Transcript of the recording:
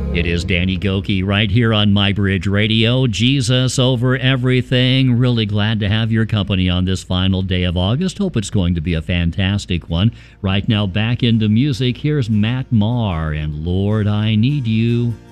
It is Danny Gokey right here on My Bridge Radio. Jesus over everything. Really glad to have your company on this final day of August. Hope it's going to be a fantastic one. Right now, back into music. Here's Matt Maher and Lord, I Need You.